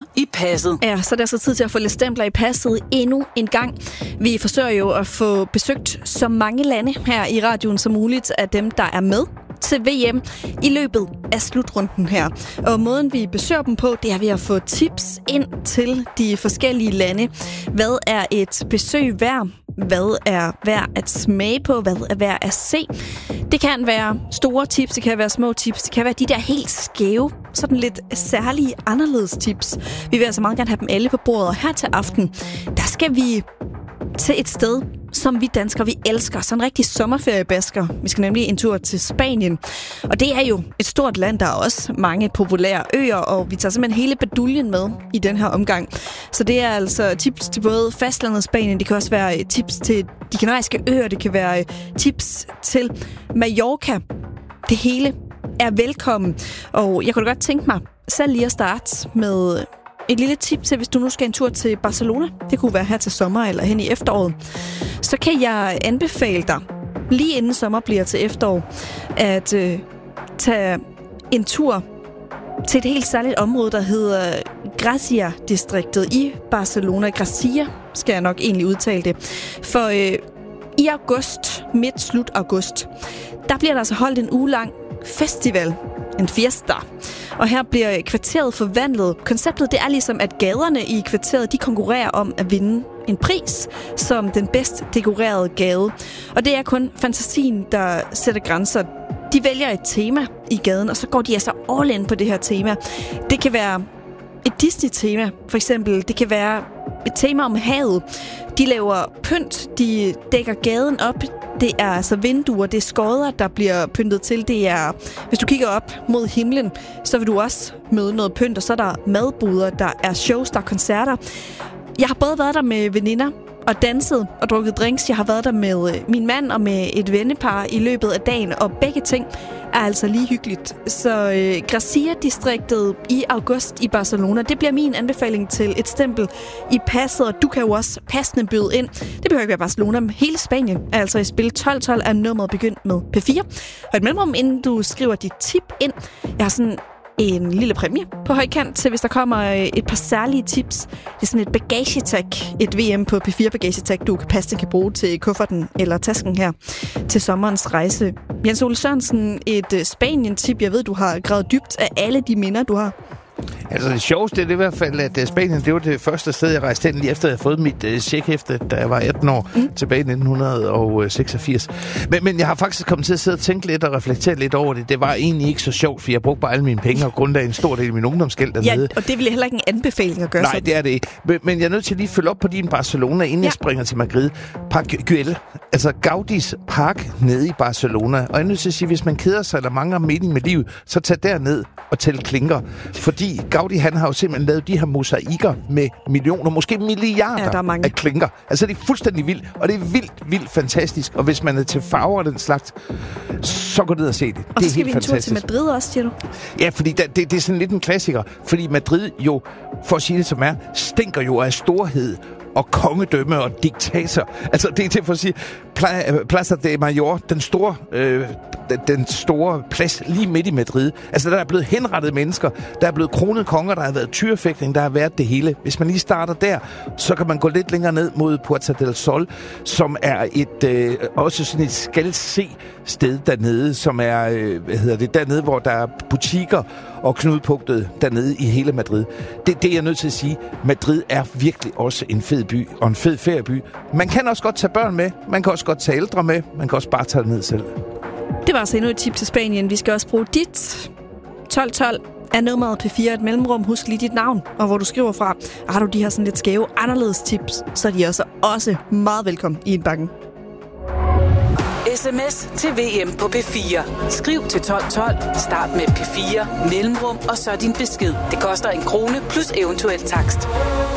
i passet. Ja, så er det altså tid til at få lidt stempler i passet endnu en gang. Vi forsøger jo at få besøgt så mange lande her i radioen som muligt af dem, der er med til VM i løbet af slutrunden her. Og måden vi besøger dem på, det er ved at få tips ind til de forskellige lande. Hvad er et besøg værd? Hvad er værd at smage på? Hvad er værd at se? Det kan være store tips, det kan være små tips, det kan være de der helt skæve, sådan lidt særlige, anderledes tips. Vi vil altså meget gerne have dem alle på bordet, og her til aften, der skal vi til et sted, som vi danskere, vi elsker. Sådan en rigtig sommerferiebasker. Vi skal nemlig en tur til Spanien. Og det er jo et stort land, der er også mange populære øer, og vi tager simpelthen hele baduljen med i den her omgang. Så det er altså tips til både fastlandet Spanien, det kan også være tips til de kanariske øer, det kan være tips til Mallorca. Det hele er velkommen. Og jeg kunne da godt tænke mig selv lige at starte med et lille tip til, hvis du nu skal en tur til Barcelona. Det kunne være her til sommer eller hen i efteråret. Så kan jeg anbefale dig, lige inden sommer bliver til efterår, at tage en tur til et helt særligt område, der hedder Gracia-distriktet i Barcelona. Gracia skal jeg nok egentlig udtale det. For i august, midt-slut august, der bliver der altså holdt en ugelang festival. En fiesta. Og her bliver kvarteret forvandlet. Konceptet det er ligesom, at gaderne i kvarteret de konkurrerer om at vinde en pris som den bedst dekorerede gade. Og det er kun fantasien, der sætter grænser. De vælger et tema i gaden, og så går de altså all in på det her tema. Det kan være et Disney-tema, for eksempel. Det kan være et tema om havet. De laver pynt, de dækker gaden op. Det er altså vinduer, det er skodder, der bliver pyntet til. Det er, hvis du kigger op mod himlen, så vil du også møde noget pynt, og så er der madboder, der er shows, der er koncerter. Jeg har både været der med veninder og danset og drukket drinks. Jeg har været der med min mand og med et vennepar i løbet af dagen, og begge ting er altså lige hyggeligt. Så Gracia-distriktet i august i Barcelona, det bliver min anbefaling til et stempel i passet, og du kan jo også passende byde ind. Det behøver ikke være Barcelona, men hele Spanien er altså i spil. 1212 er nummeret begyndt med P4. Og et mellemrum, inden du skriver dit tip ind. Jeg har sådan en lille præmie på højkant til, hvis der kommer et par særlige tips. Det er sådan et bagagetag, et VM på P4 bagagetag, du kan bruge til kufferten eller tasken her til sommerens rejse. Jens Ole Sørensen, et Spanien-tip. Jeg ved, du har gravet dybt af alle de minder, du har. Altså det sjoveste det er i hvert fald, at Spanien, det var det første sted, jeg rejste hen, lige efter jeg havde fået mit checkhæfte, da jeg var 18 år, tilbage i 1986. Men jeg har faktisk kommet til at sidde og tænke lidt og reflektere lidt over det. Det var egentlig ikke så sjovt, for jeg brugte bare alle mine penge og grundlagde en stor del af min ungdomsgæld dernede. Ja, og det ville heller ikke en anbefaling at gøre. Nej, det er det ikke. Men jeg er nødt til lige at følge op på din Barcelona, inden jeg springer til Madrid. Park Güell, altså Gaudis park nede i Barcelona. Og jeg er nødt til at sige, hvis man keder sig eller mangler mening med livet, så tag derned og tæl klinker. Fordi Gaudi, han har jo simpelthen lavet de her mosaikker med millioner, måske milliarder af klinker. Altså, det er fuldstændig vildt, og det er vildt fantastisk. Og hvis man er til farver og den slags, så gå ned og se det. Og det så skal vi en tur til Madrid også, siger du? Ja, fordi det er sådan lidt en klassiker. Fordi Madrid jo, for at sige det som er, stinker jo af storhed og kongedømme og diktator. Altså, det er til for at sige, Plaza de Mayor, den store plads lige midt i Madrid. Altså, der er blevet henrettet mennesker, der er blevet kronet konger, der har været tyrefægtning, der har været det hele. Hvis man lige starter der, så kan man gå lidt længere ned mod Puerta del Sol, som er et også sådan et skal-se sted dernede, som er, dernede, hvor der er butikker og knudepunktet dernede i hele Madrid. Det er jeg nødt til at sige. Madrid er virkelig også en fed by og en fed ferieby. Man kan også godt tage børn med, man kan også godt tage ældre med, man kan også bare tage det ned selv. Det var altså endnu et tip til Spanien. Vi skal også bruge dit. 1212 er nummeret P4 et mellemrum. Husk lige dit navn, og hvor du skriver fra. Og har du de her sådan lidt skæve, anderledes tips, så er de også meget velkommen i en bakken. SMS til VM på P4. Skriv til 1212, start med P4, mellemrum og så din besked. Det koster 1 krone plus eventuel takst.